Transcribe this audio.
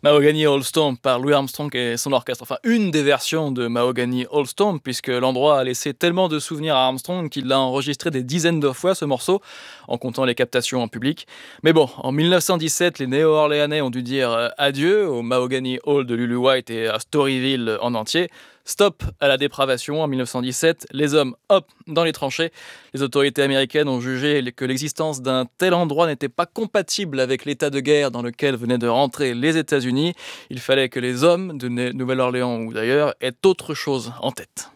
Mahogany Old Stomp par Louis Armstrong et son orchestre. Enfin, une des versions de Mahogany Old Stomp, puisque l'endroit a laissé tellement de souvenirs à Armstrong qu'il l'a enregistré des dizaines de fois, ce morceau, en comptant les captations en public. Mais bon, en 1917, les Néo-Orléanais ont dû dire adieu au Mahogany Hall de Lulu White et à Storyville en entier. Stop à la dépravation en 1917, les hommes, hop, dans les tranchées. Les autorités américaines ont jugé que l'existence d'un tel endroit n'était pas compatible avec l'état de guerre dans lequel venaient de rentrer les États-Unis. Il fallait que les hommes de Nouvelle-Orléans ou d'ailleurs aient autre chose en tête.